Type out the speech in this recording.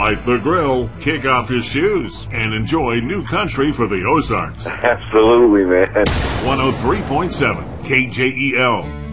light the grill, kick off his shoes, and enjoy new country for the Ozarks. Absolutely, man. 103.7 KJEL.